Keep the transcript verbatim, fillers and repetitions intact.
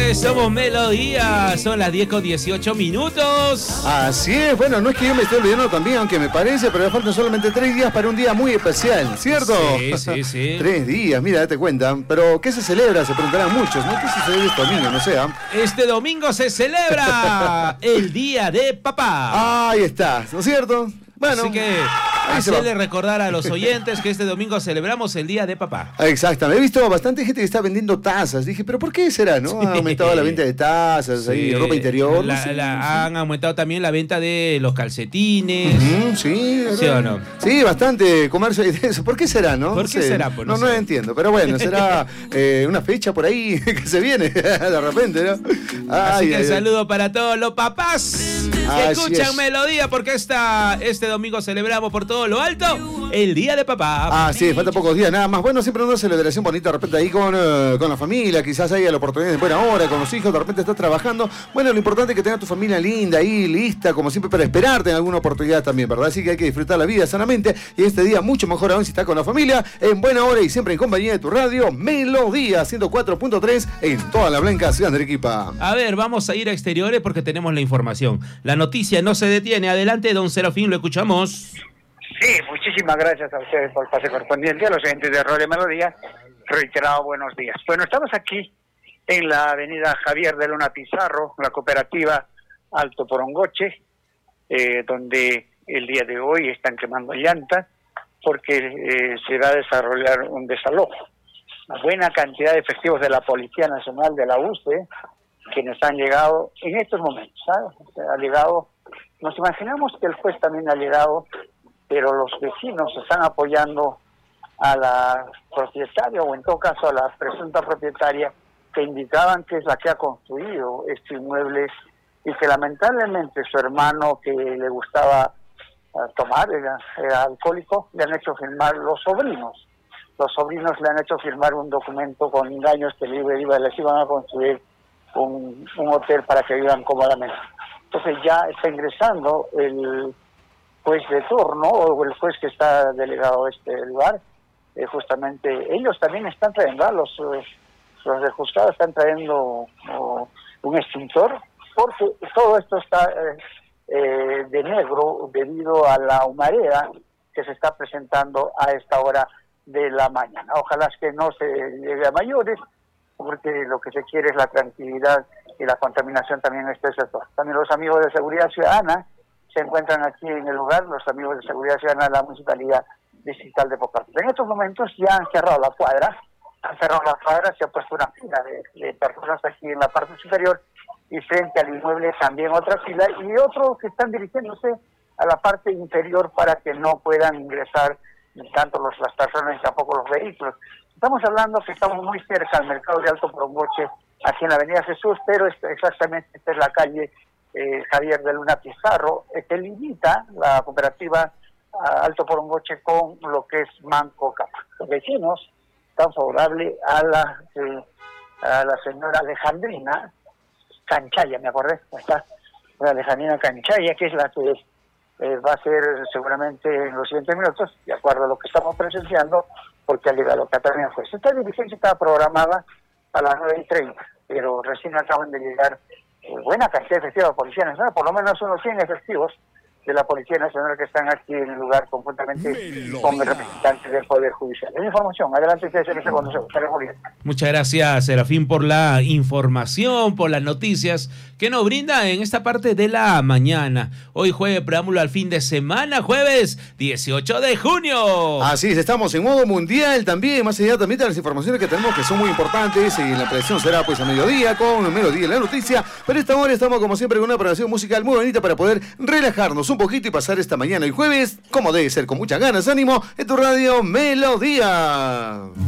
que somos Melodía. Son las diez con dieciocho minutos. Así es, bueno, no es que yo me esté olvidando también, aunque me parece, pero me faltan solamente tres días para un día muy especial, ¿cierto? Sí, sí, sí. Tres días, mira, date cuenta. Pero, ¿qué se celebra? Se preguntarán muchos, ¿no? ¿Qué se celebra este domingo? No sé, ¿eh? Este domingo se celebra el Día de Papá. Ahí está, ¿no es cierto? Bueno, así que hacerle recordar a los oyentes que este domingo celebramos el Día de Papá. Exactamente. He visto bastante gente que está vendiendo tazas. Dije, ¿pero por qué será, no? Ha aumentado la venta de tazas, sí. ahí, ropa interior. La, no sé, la, no sé. Han aumentado también la venta de los calcetines. Uh-huh, sí, ¿Sí o no? Sí, bastante comercio de eso. ¿Por qué será, no? ¿Por no qué sé. será? Pues no, no, no sé. entiendo. Pero bueno, será eh, una fecha por ahí que se viene de repente, ¿no? Ay, Así que ay, saludo ay. para todos los papás que Así escuchan es. Melodía, porque esta, este domingo celebramos por todo lo alto el Día de Papá. Ah, sí, falta pocos días nada más. Bueno, siempre una celebración bonita de repente ahí con, uh, con la familia, quizás haya la oportunidad de buena hora, con los hijos, de repente estás trabajando. Bueno, lo importante es que tengas tu familia linda ahí, lista, como siempre, para esperarte en alguna oportunidad también, ¿verdad? Así que hay que disfrutar la vida sanamente y este día mucho mejor aún si estás con la familia, en buena hora y siempre en compañía de tu radio, Melodía ciento cuatro punto tres en toda la blanca ciudad de Arequipa. A ver, vamos a ir a exteriores porque tenemos la información. La noticia no se detiene. Adelante, don Serafín, lo escuchamos. Sí, muchísimas gracias a ustedes por el pase correspondiente, a los oyentes de Radio Melodía. Reiterado buenos días. Bueno, estamos aquí en la avenida Javier de Luna Pizarro, la cooperativa Alto Porongoche, eh, donde el día de hoy están quemando llantas porque eh, se va a desarrollar un desalojo. Una buena cantidad de efectivos de la Policía Nacional de la U C E, quienes han llegado en estos momentos, ¿sabes? Ha llegado, nos imaginamos que el juez también ha llegado, pero los vecinos están apoyando a la propietaria, o en todo caso a la presunta propietaria, que indicaban que es la que ha construido este inmueble y que lamentablemente su hermano, que le gustaba uh, tomar, era, era alcohólico, le han hecho firmar los sobrinos. Los sobrinos le han hecho firmar un documento con engaños que le iba, les iban a construir un, un hotel para que vivan cómodamente. Entonces ya está ingresando el juez de turno o el juez que está delegado a este lugar. Eh, justamente ellos también están trayendo, ¿eh? los los de juzgado están trayendo oh, un extintor, porque todo esto está eh, eh, de negro debido a la humareda que se está presentando a esta hora de la mañana. Ojalá que no se llegue a mayores, porque lo que se quiere es la tranquilidad y la contaminación también en este sector. También los amigos de Seguridad Ciudadana se encuentran aquí en el lugar, los amigos de Seguridad Ciudadana de la Municipalidad Distrital de Popayán. En estos momentos ya han cerrado la cuadra, han cerrado la cuadra, se ha puesto una fila de, de personas aquí en la parte superior y frente al inmueble también otra fila y otros que están dirigiéndose a la parte inferior para que no puedan ingresar ni tanto los, las personas ni tampoco los vehículos. Estamos hablando que estamos muy cerca al mercado de Alto Porongoche, aquí en la avenida Jesús, pero esta, exactamente esta es la calle eh, Javier de Luna Pizarro, eh, que limita la cooperativa a Alto Porongoche con lo que es Manco Capa. Los vecinos están favorables a la eh, a la señora Alejandrina Canchaya, me acordé, está la Alejandrina Canchaya, que es la que eh, va a ser seguramente en los siguientes minutos, de acuerdo a lo que estamos presenciando, porque ha llegado acá también el juez. Esta diligencia estaba programada a las nueve y treinta, pero recién acaban de llegar eh, buena cantidad de efectivos de Policía Nacional, por lo menos unos cien efectivos de la Policía Nacional que están aquí en el lugar conjuntamente con el representante del Poder Judicial. Es información. Adelante, ustedes en ese conductor. Muchas gracias, Serafín, por la información, por las noticias que nos brinda en esta parte de la mañana. Hoy jueves, preámbulo al fin de semana, jueves dieciocho de junio. Así es, estamos en modo mundial también, más allá también de las informaciones que tenemos que son muy importantes, y la predicción será pues a mediodía, con mediodía en la noticia, pero esta hora estamos como siempre con una programación musical muy bonita para poder relajarnos un poquito y pasar esta mañana y jueves, como debe ser, con muchas ganas, ánimo, en tu radio Melodía.